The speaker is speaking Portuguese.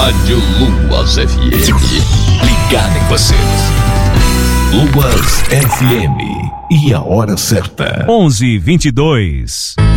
Rádio Luas FM. Ligado em você. Luas FM. E a hora certa. 11:22.